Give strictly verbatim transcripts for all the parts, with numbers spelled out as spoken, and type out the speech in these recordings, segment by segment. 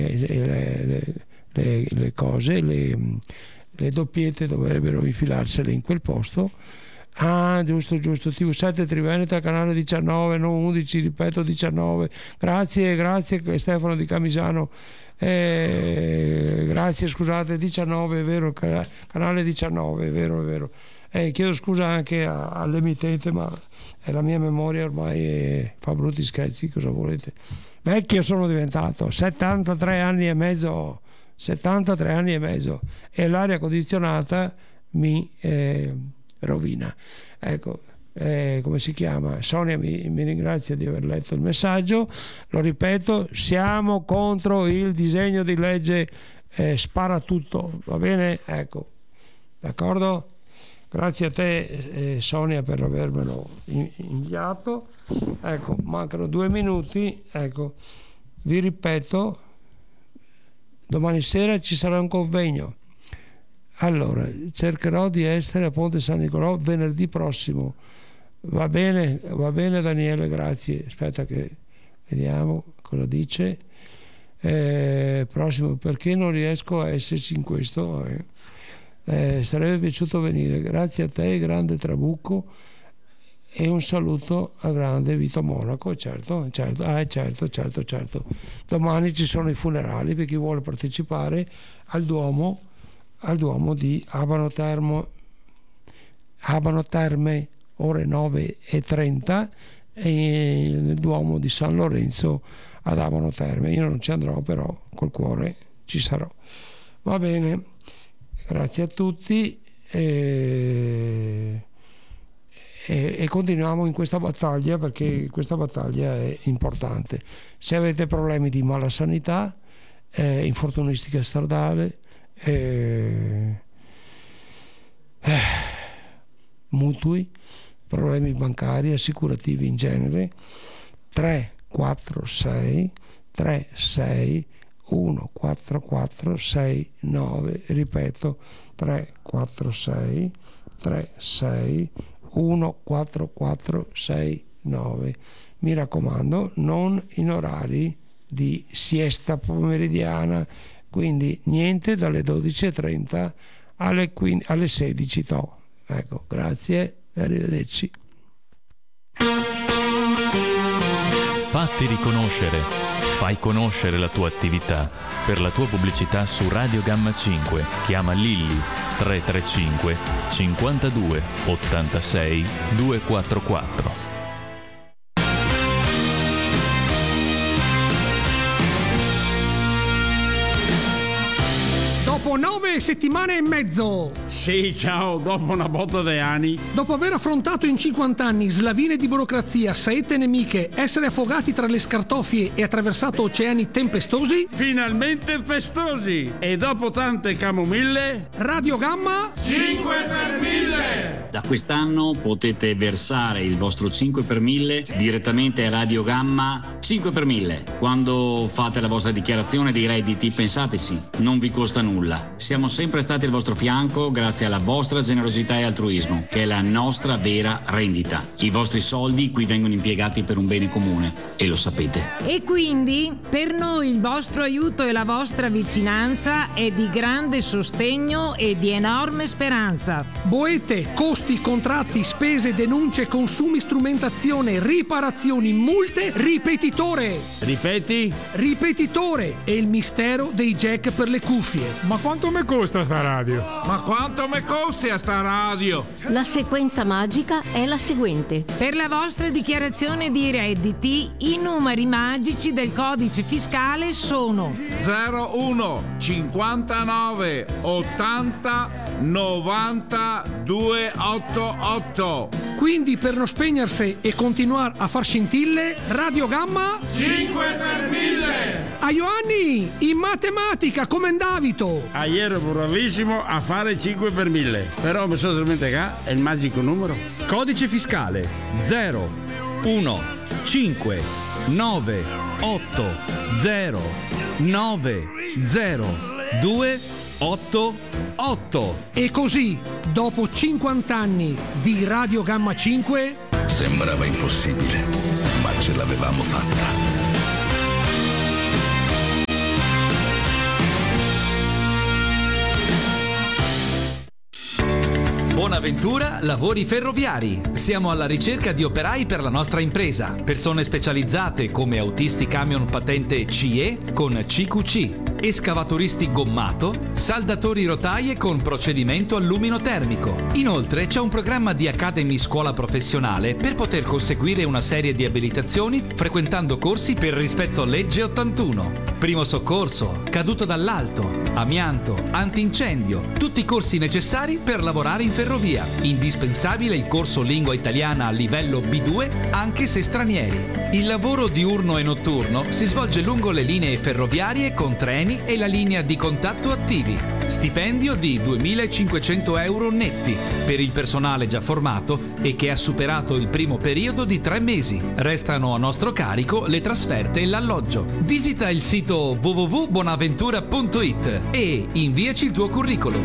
le, le, le, le cose, le, le doppiette dovrebbero infilarsele in quel posto. Ah, giusto, giusto, T V sette Triveneta, canale diciannove, non undici, ripeto diciannove. Grazie, grazie Stefano di Camisano. Eh, grazie, scusate, diciannove, è vero, canale diciannove, è vero, è vero. Eh, chiedo scusa anche a, all'emittente, ma è la mia memoria ormai è, fa brutti scherzi, cosa volete. Vecchio sono diventato, settantatré anni e mezzo, settantatré anni e mezzo, e l'aria condizionata mi eh, rovina. Ecco, eh, come si chiama? Sonia mi, mi ringrazia di aver letto il messaggio. Lo ripeto, siamo contro il disegno di legge eh, spara tutto, va bene? Ecco, d'accordo? Grazie a te eh, Sonia per avermelo inviato. Ecco, mancano due minuti. Ecco, vi ripeto, domani sera ci sarà un convegno. Allora, cercherò di essere a Ponte San Nicolò venerdì prossimo. Va bene, va bene Daniele, grazie. Aspetta che vediamo cosa dice. Eh, prossimo, perché non riesco a esserci in questo? Eh. Eh, sarebbe piaciuto venire. Grazie a te, grande Trabucco, e un saluto a grande Vito Monaco. Certo, certo, ah, certo, certo, certo. Domani ci sono i funerali per chi vuole partecipare al Duomo, al Duomo di Abano Termo, Abano Terme, ore nove e trenta, e nel Duomo di San Lorenzo ad Abano Terme. Io non ci andrò, però col cuore ci sarò. Va bene. Grazie a tutti e, e, e continuiamo in questa battaglia, perché questa battaglia è importante. Se avete problemi di mala sanità, eh, infortunistica stradale, eh, eh, mutui, problemi bancari, assicurativi in genere, tre quattro sei tre sei uno quattro quattro sei nove, ripeto tre quattro sei tre sei uno quattro quattro sei nove. Mi raccomando, non in orari di siesta pomeridiana, quindi niente dalle dodici e trenta alle, quindici, alle sedici to. Ecco, grazie e arrivederci. Fatti riconoscere. Fai conoscere la tua attività. Per la tua pubblicità su Radio Gamma cinque chiama Lilli tre tre cinque cinquantadue ottantasei duecentoquarantaquattro. Dopo nove settimane e mezzo. Sì, ciao, dopo una botta di anni. Dopo aver affrontato in cinquanta anni slavine di burocrazia, saette nemiche, essere affogati tra le scartoffie e attraversato oceani tempestosi, finalmente festosi. E dopo tante camomille, Radio Gamma cinque per mille. Da quest'anno potete versare il vostro cinque per mille direttamente a Radio Gamma cinque per mille. Quando fate la vostra dichiarazione dei redditi, pensateci, non vi costa nulla. Siamo sempre stati al vostro fianco grazie alla vostra generosità e altruismo, che è la nostra vera rendita. I vostri soldi qui vengono impiegati per un bene comune e lo sapete. E quindi per noi il vostro aiuto e la vostra vicinanza è di grande sostegno e di enorme speranza. Boete, costi, contratti, spese, denunce, consumi, strumentazione, riparazioni, multe, ripetitore. Ripeti? Ripetitore è il mistero dei jack per le cuffie. Ma quanto mi costa sta radio? Ma quanto mi costi a sta radio? La sequenza magica è la seguente. Per la vostra dichiarazione di redditi, i numeri magici del codice fiscale sono zero uno cinquantanove ottanta novanta duecentottantotto. Quindi per non spegnersi e continuare a far scintille, Radio Gamma cinque per mille. A Ioanni, in matematica come andavito? Ah, ero bravissimo a fare cinque per mille, però mi sono dimenticato è il magico numero. Codice fiscale zero uno cinque nove otto zero nove zero due otto otto. E così, dopo cinquanta anni di Radio Gamma cinque, sembrava impossibile, ma ce l'avevamo fatta. Bonaventura Lavori Ferroviari. Siamo alla ricerca di operai per la nostra impresa. Persone specializzate come autisti camion patente C E con C Q C, escavatoristi gommato, saldatori rotaie con procedimento allumino termico. Inoltre c'è un programma di Academy Scuola Professionale per poter conseguire una serie di abilitazioni frequentando corsi per rispetto legge ottantuno. Primo soccorso, caduto dall'alto, amianto, antincendio, tutti i corsi necessari per lavorare in ferrovia. Indispensabile il corso lingua italiana a livello B due anche se stranieri. Il lavoro diurno e notturno si svolge lungo le linee ferroviarie con treni e la linea di contatto attivi. Stipendio di duemilacinquecento euro netti per il personale già formato e che ha superato il primo periodo di tre mesi. Restano a nostro carico le trasferte e l'alloggio. Visita il sito w w w punto bonaventura punto i t e inviaci il tuo curriculum.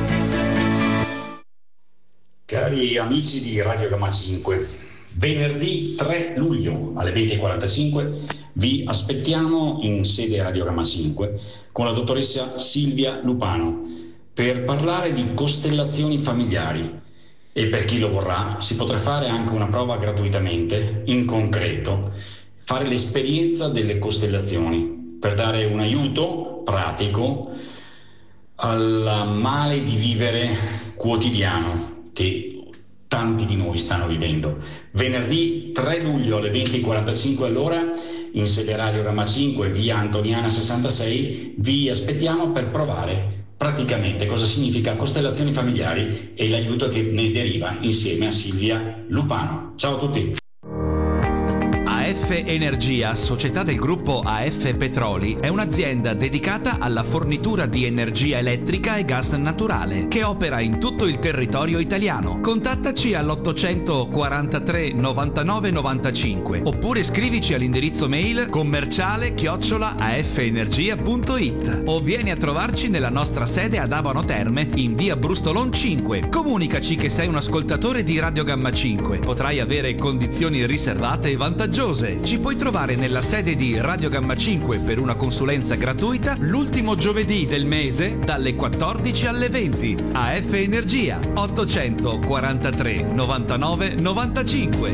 Cari amici di Radio Gamma cinque, venerdì tre luglio alle venti e quarantacinque vi aspettiamo in sede Radio Gamma cinque con la dottoressa Silvia Lupano per parlare di costellazioni familiari, e per chi lo vorrà si potrà fare anche una prova gratuitamente, in concreto, fare l'esperienza delle costellazioni per dare un aiuto pratico al male di vivere quotidiano che tanti di noi stanno vivendo. Venerdì tre luglio alle venti e quarantacinque all'ora in sede Radio Gamma cinque, via Antoniana sessantasei, vi aspettiamo per provare praticamente cosa significa costellazioni familiari e l'aiuto che ne deriva insieme a Silvia Lupano. Ciao a tutti. A F Energia, società del gruppo A F Petroli, è un'azienda dedicata alla fornitura di energia elettrica e gas naturale che opera in tutto il territorio italiano. Contattaci all'ottocentoquarantatré novantanove novantacinque oppure scrivici all'indirizzo mail commerciale chiocciola afenergia punto it o vieni a trovarci nella nostra sede ad Abano Terme in via Brustolon cinque. Comunicaci che sei un ascoltatore di Radio Gamma cinque. Potrai avere condizioni riservate e vantaggiose. Ci puoi trovare nella sede di Radio Gamma cinque per una consulenza gratuita l'ultimo giovedì del mese dalle quattordici alle venti. A F Energia ottocentoquarantatré novantanove novantacinque.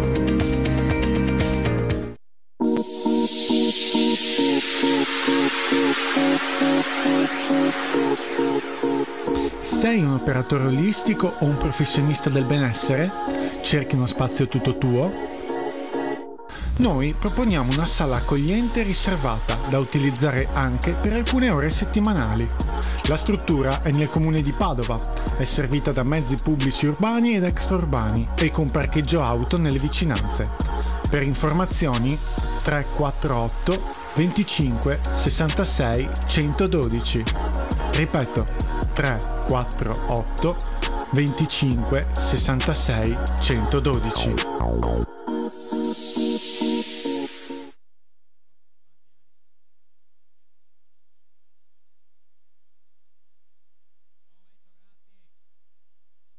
Sei un operatore olistico o un professionista del benessere? Cerchi uno spazio tutto tuo? Noi proponiamo una sala accogliente e riservata da utilizzare anche per alcune ore settimanali. La struttura è nel comune di Padova, è servita da mezzi pubblici urbani ed extraurbani e con parcheggio auto nelle vicinanze. Per informazioni tre quattro otto venticinque sessantasei centododici. Ripeto, tre quattro otto venticinque sessantasei centododici.